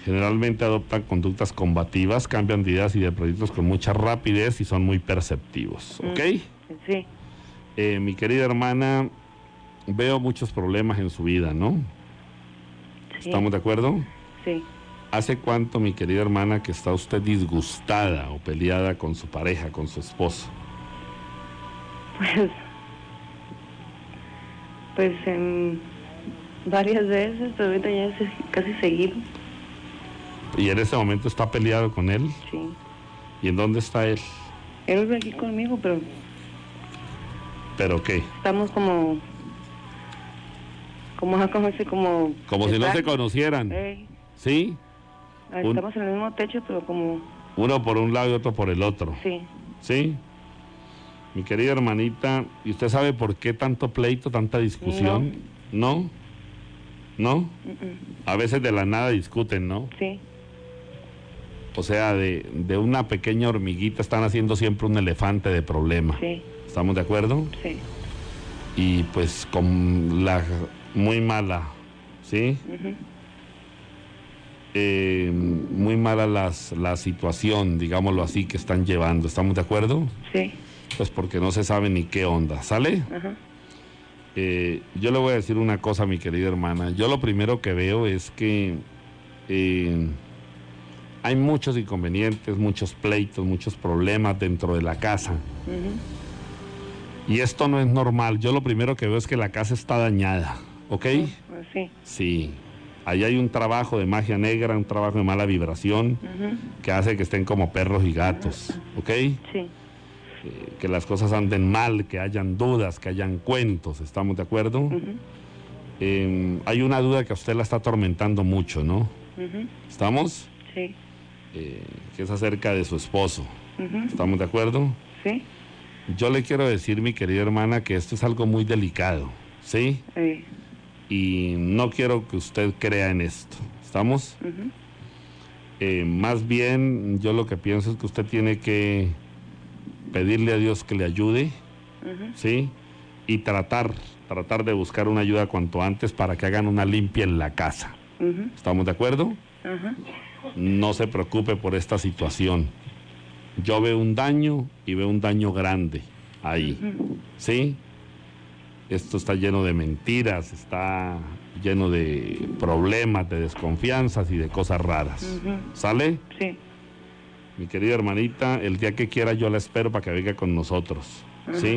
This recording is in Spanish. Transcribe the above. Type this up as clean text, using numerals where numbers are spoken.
Generalmente adoptan conductas combativas, cambian de ideas y de proyectos con mucha rapidez y son muy perceptivos, ¿ok? Sí. Mi querida hermana, veo muchos problemas en su vida, ¿no? Sí. ¿Estamos de acuerdo? Sí. ¿Hace cuánto, mi querida hermana, que está usted disgustada o peleada con su pareja, con su esposo? Pues varias veces, pero ahorita ya es casi seguido. ¿Y en ese momento está peleado con él? Sí. ¿Y en dónde está él? Él vive aquí conmigo, pero ¿Pero qué? estamos como Como si no se conocieran. ¿Sí? Estamos en el mismo techo, pero como... Uno por un lado y otro por el otro. Sí. ¿Sí? Mi querida hermanita, ¿y usted sabe por qué tanto pleito, tanta discusión? ¿No? ¿No? A veces de la nada discuten, ¿no? Sí. O sea, de una pequeña hormiguita están haciendo siempre un elefante de problema. Sí. ¿Estamos de acuerdo? Sí. Y pues con la muy mala, ¿sí? Muy mala la situación, digámoslo así, que están llevando. ¿Estamos de acuerdo? Sí. Pues porque no se sabe ni qué onda, ¿sale? Ajá. Yo le voy a decir una cosa, mi querida hermana. Yo lo primero que veo es que hay muchos inconvenientes, muchos pleitos, muchos problemas dentro de la casa. Y esto no es normal. Yo lo primero que veo es que la casa está dañada, ¿ok? Sí. Sí. Ahí hay un trabajo de magia negra, un trabajo de mala vibración, que hace que estén como perros y gatos, ¿ok? Sí. Que las cosas anden mal, que hayan dudas, que hayan cuentos, ¿estamos de acuerdo? Hay una duda que a usted la está atormentando mucho, ¿no? ¿Estamos? Sí. Que es acerca de su esposo. ¿Estamos de acuerdo? Sí. Yo le quiero decir, mi querida hermana, que esto es algo muy delicado, ¿sí? Sí. Y no quiero que usted crea en esto. ¿Estamos? Más bien, yo lo que pienso es que usted tiene que pedirle a Dios que le ayude, ¿sí? Y tratar de buscar una ayuda cuanto antes para que hagan una limpia en la casa. ¿Estamos de acuerdo? No se preocupe por esta situación. Yo veo un daño y veo un daño grande ahí, ¿sí? Esto está lleno de mentiras, está lleno de problemas, de desconfianzas y de cosas raras. ¿Sale? Sí. Mi querida hermanita, el día que quiera yo la espero para que venga con nosotros, ¿sí?